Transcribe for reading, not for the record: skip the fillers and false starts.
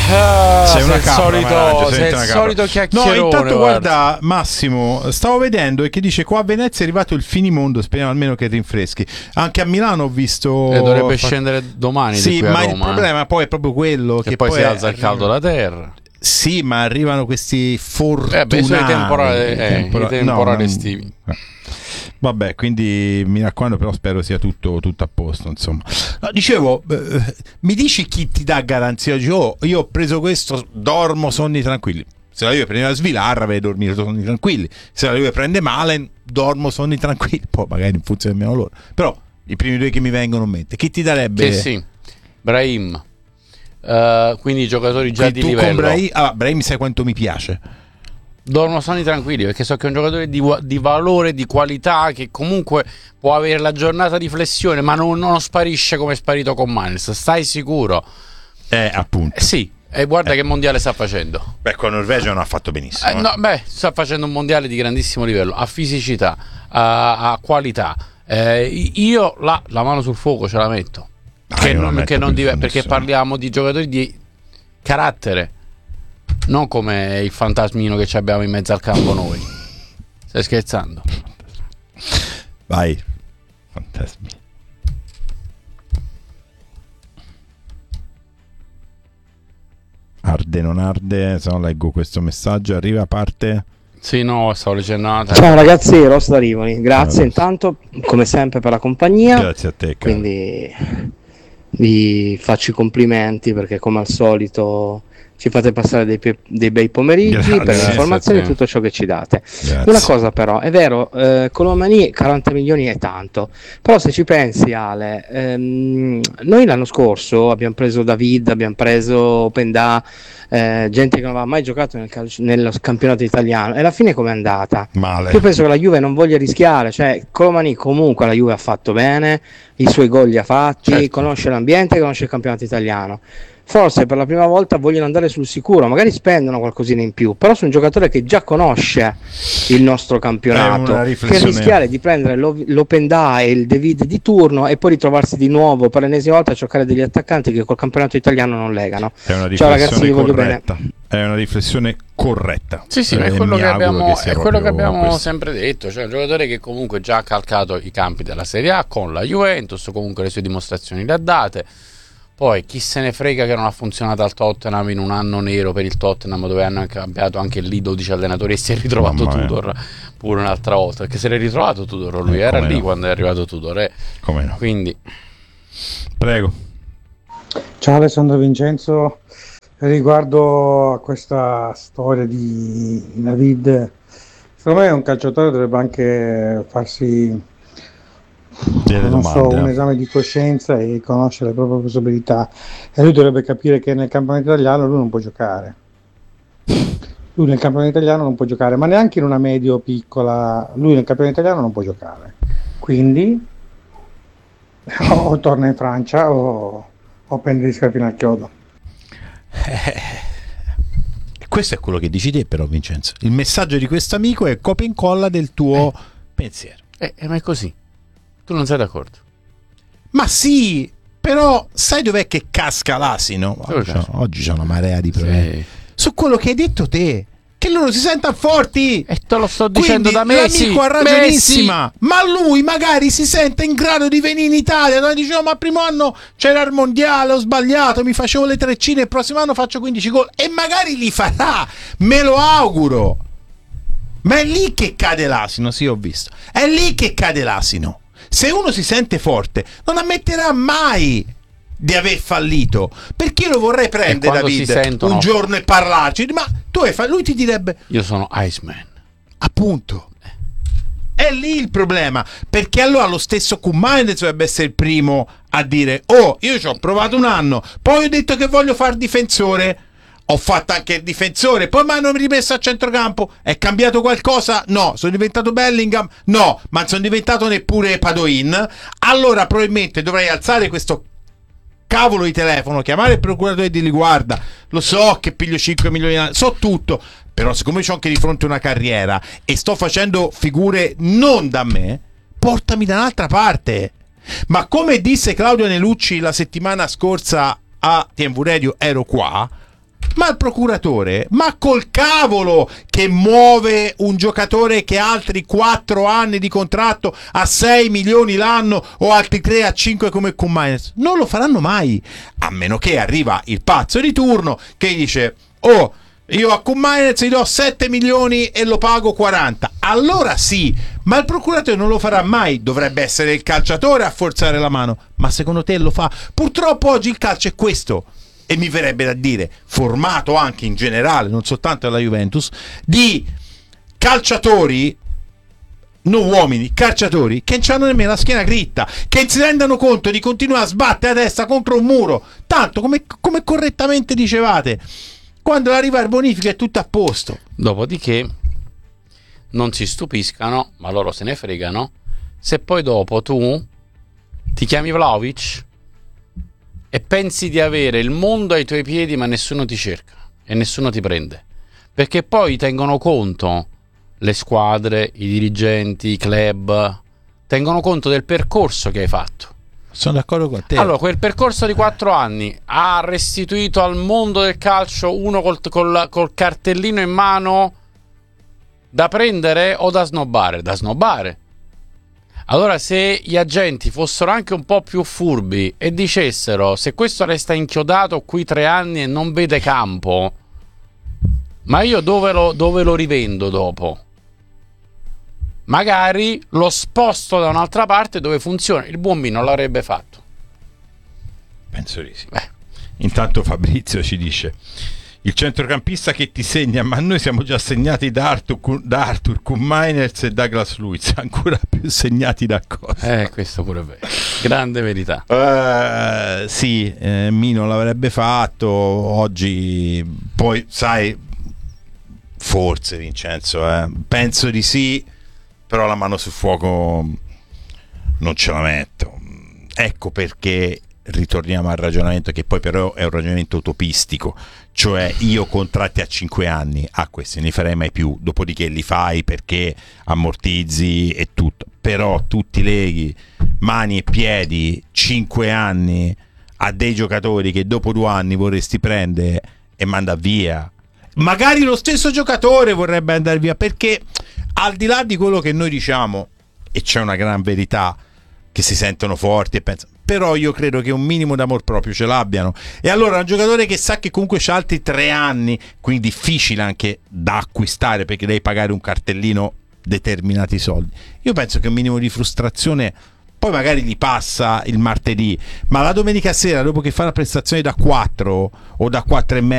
Sei una capra, sei il solito chiacchierone. No, intanto guarda Massimo, stavo vedendo e che dice qua a Venezia è arrivato il finimondo, speriamo almeno che rinfreschi. Anche a Milano ho visto dovrebbe scendere domani sì, di qui a ma Roma. il problema poi è proprio quello che poi si alza il caldo della terra. Sì, ma arrivano questi fortunati sono i temporali estivi. Vabbè, quindi mi raccomando, però spero sia tutto a posto, insomma. No, dicevo, mi dici chi ti dà garanzia? Io ho preso questo, dormo sonni tranquilli. Se la Juve prende la Svilarra, vedo dormire sonni tranquilli. Se la Juve prende Malen, dormo sonni tranquilli. Poi magari in funzione meno loro. Però i primi due che mi vengono in mente, chi ti darebbe? Sì, Brahim. Quindi giocatori già quindi di livello. Con Brahim sai quanto mi piace? Dormo sonni tranquilli perché so che è un giocatore di valore, di qualità, che comunque può avere la giornata di flessione, ma non sparisce come è sparito con Mainz. Stai sicuro? Appunto. Sì. E guarda che mondiale sta facendo. Con Norvegia non ha fatto benissimo. Sta facendo un mondiale di grandissimo livello, a fisicità, a qualità. Io la mano sul fuoco ce la metto. Perché parliamo di giocatori di carattere, non come il fantasmino che ci abbiamo in mezzo al campo noi. Stai scherzando? Vai, fantasmi. Arde non arde, se no leggo questo messaggio, arriva a parte. Sì, no, stavo leggendo. Ciao ragazzi, Ross da Rivoli, grazie intanto come sempre per la compagnia. Grazie a te, cara. Quindi vi faccio i complimenti perché come al solito ci fate passare dei bei pomeriggi. Grazie, per le informazioni e tutto ciò che ci date. Grazie. Una cosa però, è vero, Colomani 40 milioni è tanto, però se ci pensi Ale, noi l'anno scorso abbiamo preso David, abbiamo preso Openda, gente che non aveva mai giocato nello campionato italiano, e alla fine com'è andata? Male. Io penso che la Juve non voglia rischiare, cioè Colomani comunque la Juve ha fatto bene, i suoi gol li ha fatti, certo. Conosce l'ambiente, conosce il campionato italiano. Forse per la prima volta vogliono andare sul sicuro, magari spendono qualcosina in più, però su un giocatore che già conosce il nostro campionato, che rischiare di prendere l'Openda e il David di turno e poi ritrovarsi di nuovo per l'ennesima volta a giocare degli attaccanti che col campionato italiano non legano. Ciao ragazzi, vi voglio bene. È una riflessione corretta. Sì, ma è quello che abbiamo sempre detto, cioè un giocatore che comunque già ha calcato i campi della Serie A con la Juventus, comunque le sue dimostrazioni le ha date. Poi chi se ne frega che non ha funzionato al Tottenham in un anno nero per il Tottenham, dove hanno cambiato anche lì 12 allenatori e si è ritrovato Tudor pure un'altra volta, perché se l'è ritrovato Tudor, lui era lì quando è arrivato Tudor. Come no? Quindi prego. Ciao Alessandro Vincenzo, riguardo a questa storia di David, secondo me un calciatore dovrebbe anche farsi un esame di coscienza e conoscere le proprie possibilità, e lui dovrebbe capire che nel campionato italiano lui non può giocare, ma neanche in una medio piccola, lui nel campionato italiano non può giocare, quindi o torna in Francia o prende gli scarpini al chiodo. Questo è quello che dici te però, Vincenzo. Il messaggio di questo amico è copia e incolla del tuo pensiero. Ma è così. Tu non sei d'accordo? Ma sì, però sai dov'è che casca l'asino? Oggi c'è una marea di problemi. Su quello che hai detto te, che loro si sentono forti. E te lo sto dicendo da mesi. L'amico ha ragionissima. Ma lui magari si sente in grado di venire in Italia. Noi diciamo, ma il primo anno c'era il mondiale, ho sbagliato, mi facevo le treccine, il prossimo anno faccio 15 gol. E magari li farà, me lo auguro. Ma è lì che cade l'asino, sì, ho visto. È lì che cade l'asino. Se uno si sente forte, non ammetterà mai di aver fallito, perché lo vorrei prendere David un giorno e parlarci, ma tu lui ti direbbe io sono Iceman, appunto. È lì il problema, perché allora lo stesso Koeman dovrebbe essere il primo a dire io ci ho provato un anno, poi ho detto che voglio fare difensore, ho fatto anche il difensore, poi mi hanno rimesso a centrocampo, è cambiato qualcosa? No. Sono diventato Bellingham? No. Ma non sono diventato neppure Padoin. Allora probabilmente dovrei alzare questo cavolo di telefono, chiamare il procuratore e dirgli guarda, lo so che piglio 5 milioni, so tutto, però siccome c'ho anche di fronte una carriera e sto facendo figure non da me, portami da un'altra parte. Ma come disse Claudio Nelucci la settimana scorsa a TMV Radio, ero qua, ma il procuratore, ma col cavolo che muove un giocatore che ha altri 4 anni di contratto a 6 milioni l'anno o altri 3 a 5 come Koumainis, non lo faranno mai, a meno che arriva il pazzo di turno che dice: oh, io a Koumainis gli do 7 milioni e lo pago 40, allora sì, ma il procuratore non lo farà mai. Dovrebbe essere il calciatore a forzare la mano, ma secondo te lo fa? Purtroppo oggi il calcio è questo, e mi verrebbe da dire formato anche in generale, non soltanto alla Juventus, di calciatori, non uomini, calciatori che non hanno nemmeno la schiena dritta, che si rendano conto di continuare a sbattere la testa contro un muro, tanto come correttamente dicevate, quando arriva il bonifico è tutto a posto. Dopodiché non si stupiscano, ma loro se ne fregano, se poi dopo tu ti chiami Vlahovic e pensi di avere il mondo ai tuoi piedi, ma nessuno ti cerca e nessuno ti prende, perché poi tengono conto le squadre, i dirigenti, i club, tengono conto del percorso che hai fatto. Sono d'accordo con te. Allora, quel percorso di 4 anni ha restituito al mondo del calcio uno col cartellino in mano da prendere o da snobbare? Da snobbare. Allora, se gli agenti fossero anche un po' più furbi e dicessero: se questo resta inchiodato qui 3 anni e non vede campo, ma io dove lo rivendo dopo? Magari lo sposto da un'altra parte dove funziona. Il buon B non l'avrebbe fatto. Penso di sì. Intanto Fabrizio ci dice: il centrocampista che ti segna, ma noi siamo già segnati da Arthur Koumainis e Douglas Luiz, ancora più segnati da cosa. Questo pure è vero. Grande verità. Sì, Mino l'avrebbe fatto oggi. Poi sai, forse Vincenzo, penso di sì, però la mano sul fuoco non ce la metto. Ecco perché ritorniamo al ragionamento che poi però è un ragionamento utopistico, cioè io contratti a 5 anni, questi non li farei mai più, dopodiché li fai perché ammortizzi e tutto, però tu ti leghi mani e piedi 5 anni a dei giocatori che dopo 2 anni vorresti prendere e manda via. Magari lo stesso giocatore vorrebbe andare via, perché al di là di quello che noi diciamo, e c'è una gran verità, che si sentono forti e pensano, però io credo che un minimo d'amor proprio ce l'abbiano, e allora un giocatore che sa che comunque c'ha altri 3 anni, quindi difficile anche da acquistare perché devi pagare un cartellino determinati soldi, io penso che un minimo di frustrazione poi magari gli passa il martedì, ma la domenica sera dopo che fa la prestazione da 4 o da 4 e mezzo